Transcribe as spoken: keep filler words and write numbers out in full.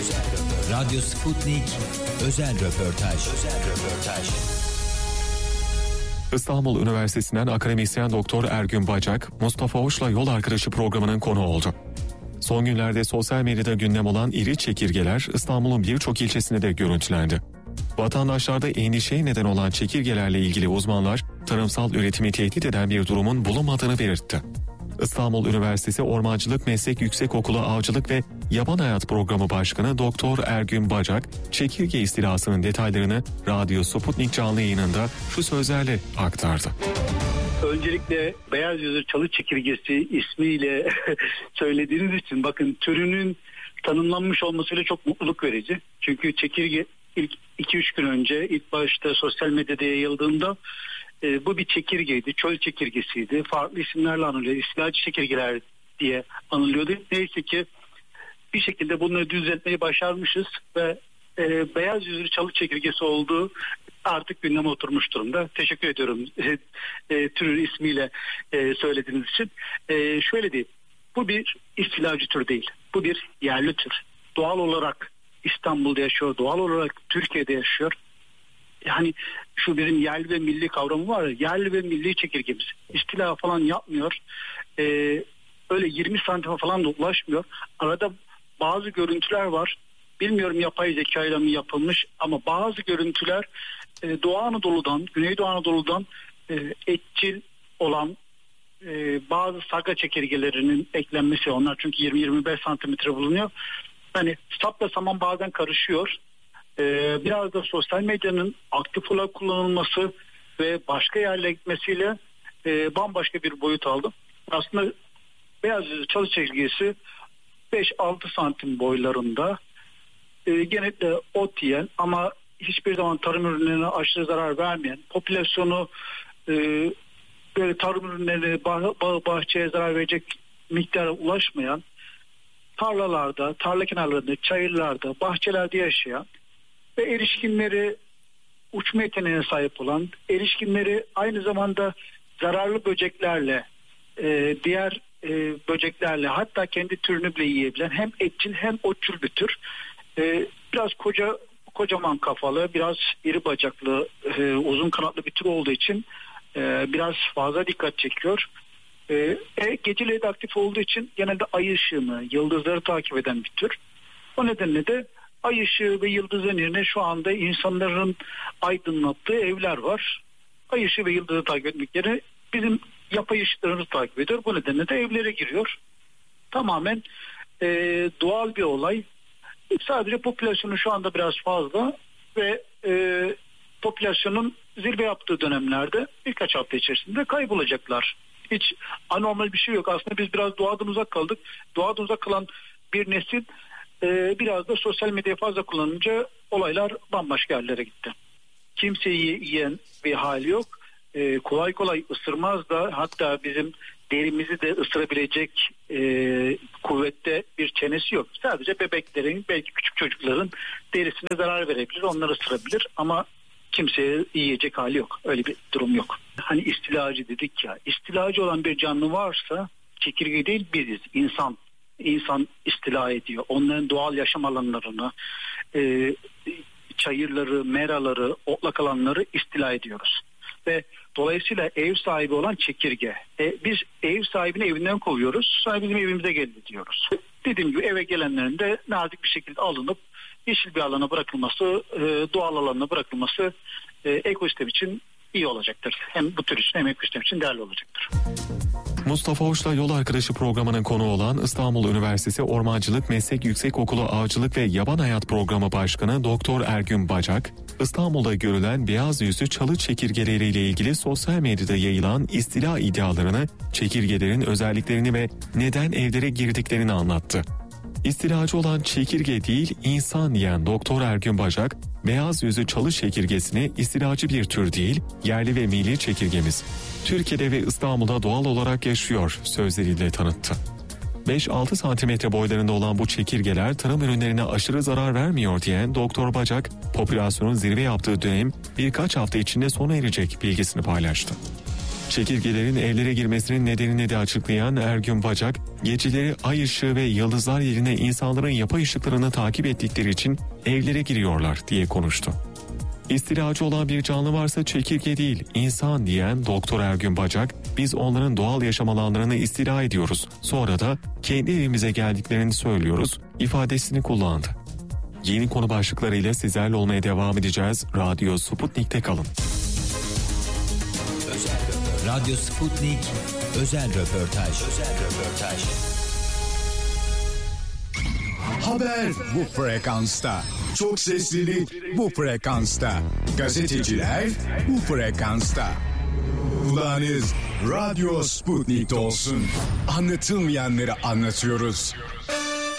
Radyo Sputnik özel röportaj. Özel röportaj. İstanbul Üniversitesi'nden akademisyen Doktor Ergün Bacak, Mustafa Hoş'la Yol Arkadaşı programının konuğu oldu. Son günlerde sosyal medyada gündem olan iri çekirgeler İstanbul'un birçok ilçesinde de görüntülendi. Vatandaşlarda endişeye neden olan çekirgelerle ilgili uzmanlar, tarımsal üretimi tehdit eden bir durumun bulunmadığını belirtti. İstanbul Üniversitesi Ormancılık Meslek Yüksekokulu Avcılık ve Yaban Hayat Programı Başkanı Doktor Ergün Bacak, çekirge istilasının detaylarını Radyo Sputnik canlı yayınında şu sözlerle aktardı. Öncelikle beyaz yüzlü çalı çekirgesi ismiyle söylediğiniz için bakın türünün tanımlanmış olmasıyla çok mutluluk verici. Çünkü çekirge ilk iki üç gün önce ilk başta sosyal medyada yayıldığında e, bu bir çekirgeydi, çöl çekirgesiydi. Farklı isimlerle anılıyor, istilacı çekirgeler diye anılıyordu. Neyse ki bir şekilde bunları düzeltmeyi başarmışız ve e, beyaz yüzlü çalı çekirgesi olduğu artık gündeme oturmuş durumda. Teşekkür ediyorum e, e, türün ismiyle e, söylediğiniz için. E, şöyle diyeyim, bu bir istilacı tür değil, bu bir yerli tür. Doğal olarak İstanbul'da yaşıyor, doğal olarak Türkiye'de yaşıyor. Yani şu bizim yerli ve milli kavramı var ya, yerli ve milli çekirgemiz. İstila falan yapmıyor. Ee, öyle yirmi santime falan da ulaşmıyor. Arada bazı görüntüler var. Bilmiyorum yapay zekayla mı yapılmış ama bazı görüntüler e, Doğu Anadolu'dan, Güneydoğu Anadolu'dan e, etçil olan e, bazı saga çekirgelerinin eklenmesi. Onlar çünkü yirmi yirmi beş santimetre bulunuyor. Hani sapla saman bazen karışıyor. Ee, biraz da sosyal medyanın aktif olarak kullanılması ve başka yerlere gitmesiyle e, bambaşka bir boyut aldı. Aslında beyaz yüzlü çalı çekirgesi beş altı santim boylarında, e, genellikle ot yiyen ama hiçbir zaman tarım ürünlerine aşırı zarar vermeyen, popülasyonu e, böyle tarım ürünlerine bah- bah- bahçeye zarar verecek miktara ulaşmayan, tarlalarda, tarla kenarlarında, çayırlarda, bahçelerde yaşayan ve erişkinleri uçma yeteneğine sahip olan, erişkinleri aynı zamanda zararlı böceklerle, e, diğer e, böceklerle, hatta kendi türünü bile yiyebilen hem etçil hem otçul bir tür. E, biraz koca kocaman kafalı, biraz iri bacaklı, e, uzun kanatlı bir tür olduğu için e, biraz fazla dikkat çekiyor. E, geceleri de aktif olduğu için genelde ay ışığını, yıldızları takip eden bir tür. O nedenle de ay ışığı ve yıldızın yerine şu anda insanların aydınlattığı evler var. Ay ışığı ve yıldızı takip etmek yerine bizim yapay ışıklarımızı takip ediyor. Bu nedenle de evlere giriyor. Tamamen e, doğal bir olay. Sadece popülasyonu şu anda biraz fazla ve e, popülasyonun zirve yaptığı dönemlerde birkaç hafta içerisinde kaybolacaklar. Hiç anormal bir şey yok. Aslında biz biraz doğadan uzak kaldık. Doğadan uzak kalan bir nesil e, biraz da sosyal medyayı fazla kullanınca olaylar bambaşka yerlere gitti. Kimseyi yiyen bir hali yok. E, kolay kolay ısırmaz da, hatta bizim derimizi de ısırabilecek e, kuvvette bir çenesi yok. Sadece bebeklerin, belki küçük çocukların derisine zarar verebilir. Onları ısırabilir ama kimseye yiyecek hali yok. Öyle bir durum yok. Hani istilacı dedik ya. İstilacı olan bir canlı varsa çekirge değil, biziz. İnsan. İnsan istila ediyor. Onların doğal yaşam alanlarını, e, çayırları, meraları, otlak alanları istila ediyoruz. Ve dolayısıyla ev sahibi olan çekirge. E, biz ev sahibini evinden kovuyoruz. Sonra bizim evimize geldi diyoruz. Dediğim gibi eve gelenlerin de nazik bir şekilde alınıp yeşil bir alana bırakılması, doğal alana bırakılması ekosistem için iyi olacaktır. Hem bu tür için hem ekosistem için değerli olacaktır. Mustafa Hoş'la Yol Arkadaşı programının konuğu olan İstanbul Üniversitesi Ormancılık Meslek Yüksekokulu Avcılık ve Yaban Hayat Programı Başkanı Doktor Ergün Bacak, İstanbul'da görülen beyaz yüzlü çalı çekirgeleriyle ilgili sosyal medyada yayılan istila iddialarını, çekirgelerin özelliklerini ve neden evlere girdiklerini anlattı. İstilacı olan çekirge değil, insan diyen Doktor Ergün Bacak, beyaz yüzlü çalı çekirgesini istilacı bir tür değil, yerli ve milli çekirgemiz, Türkiye'de ve İstanbul'da doğal olarak yaşıyor sözleriyle tanıttı. beş altı santimetre boylarında olan bu çekirgeler tarım ürünlerine aşırı zarar vermiyor diyen Doktor Bacak, popülasyonun zirve yaptığı dönem birkaç hafta içinde sona erecek bilgisini paylaştı. Çekirgelerin evlere girmesinin nedenini de açıklayan Ergün Bacak, Geceleri ay ışığı ve yıldızlar yerine insanların yapay ışıklarını takip ettikleri için evlere giriyorlar diye konuştu. İstilacı olan bir canlı varsa çekirge değil, insan diyen Doktor Ergün Bacak, biz onların doğal yaşam alanlarını istila ediyoruz. Sonra da kendi evimize geldiklerini söylüyoruz ifadesini kullandı. Yeni konu başlıklarıyla sizlerle olmaya devam edeceğiz. Radyo Sputnik'te kalın. Radyo Sputnik özel röportaj. Özel röportaj. Haber bu frekansta. Çok seslilik bu frekansta. Gazeteciler bu frekansta. Kulağınız Radyo Sputnik'te olsun. Anlatılmayanları anlatıyoruz.